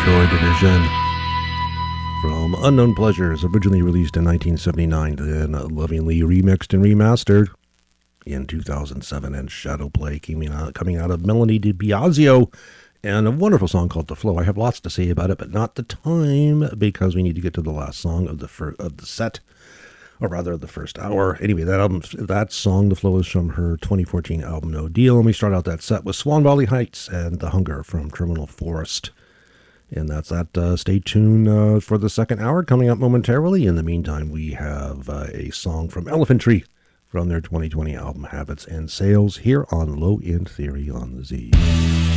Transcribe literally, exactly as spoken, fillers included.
Joy Division from Unknown Pleasures, originally released in nineteen seventy-nine, then lovingly remixed and remastered in two thousand seven, and Shadowplay coming out, coming out of Melanie DiBiasio, and a wonderful song called The Flow. I have lots to say about it, but not the time, because we need to get to the last song of the fir- of the set, or rather the first hour. Anyway, that album, that song, The Flow, is from her twenty fourteen album No Deal, and we start out that set with Swan Valley Heights and The Hunger from Terminal Forest. And that's that. Uh, stay tuned uh, for the second hour coming up momentarily. In the meantime, we have uh, a song from Elephant Tree from their twenty twenty album Habits and Sales here on Low End Theory on the Z.